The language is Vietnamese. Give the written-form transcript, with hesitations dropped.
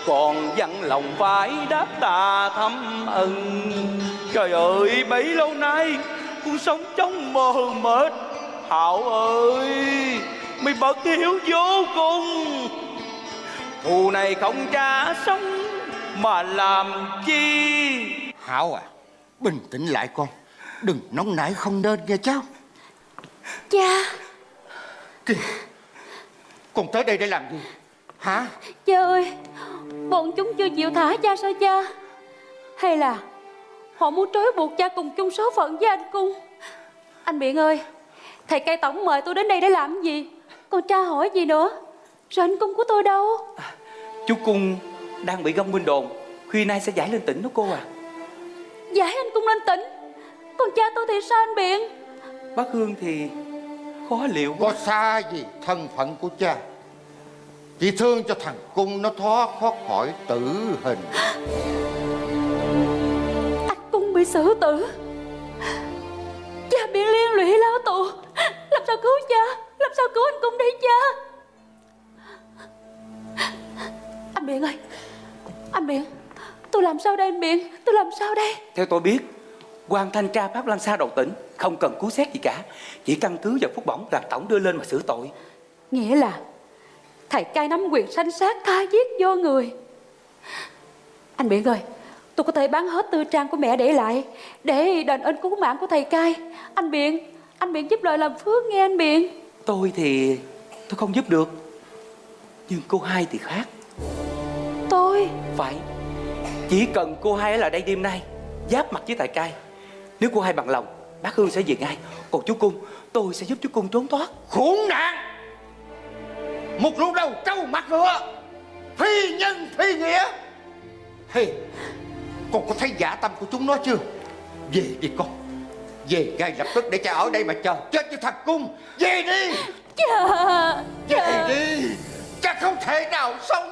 còn dặn lòng phải đáp tạ thâm ân. Trời ơi, bấy lâu nay con sống trong mờ mịt. Hảo ơi, mày bất hiếu vô cùng. Thù này không trả sống mà làm chi? Hảo à, bình tĩnh lại con, đừng nóng nảy không nên nghe cháu. Cha. Kìa, con tới đây để làm gì hả? Cha ơi, bọn chúng chưa chịu thả cha sao cha? Hay là họ muốn trói buộc cha cùng chung số phận với anh Cung? Anh Biện ơi, thầy cai tổng mời tôi đến đây để làm gì? Còn cha hỏi gì nữa? Rồi anh Cung của tôi đâu? Chú Cung đang bị gông bên đồn, khuya nay sẽ giải lên tỉnh đó cô à. Giải anh Cung lên tỉnh? Còn cha tôi thì sao anh Biện? Bác Hương thì khó liệu. Có xa gì thân phận của cha, chỉ thương cho thằng Cung nó thoát khỏi tử hình. Anh Cung bị xử tử, cha bị liên lụy lao tù. Làm sao cứu cha? Làm sao cứu anh Cung đây cha? Anh Biện ơi, anh Biện, tôi làm sao đây anh Biện? Tôi làm sao đây? Theo tôi biết, quan thanh tra Pháp Lăng Xa đầu tỉnh không cần cứu xét gì cả, chỉ căn cứ vào phúc bổng là tổng đưa lên mà xử tội. Nghĩa là thầy cai nắm quyền sanh sát tha giết vô người. Anh Biện ơi, tôi có thể bán hết tư trang của mẹ để lại để đền ơn cứu mạng của thầy cai. Anh Biện giúp lời làm phước nghe anh Biện. Tôi thì tôi không giúp được, nhưng cô hai thì khác. Tôi Phải, chỉ cần cô hai ở lại đây đêm nay giáp mặt với thầy cai, nếu cô hai bằng lòng, bác Hương sẽ về ngay. Còn chú Cung, tôi sẽ giúp chú Cung trốn thoát. Khốn nạn, một lũ đầu trâu mặt ngựa, phi nhân phi nghĩa. Hey, con có thấy dã tâm của chúng nó chưa? Về đi con, về ngay lập tức để cha ở đây mà chờ chết cho thằng Cung. Về đi. cha. Về đi, cha không thể nào sống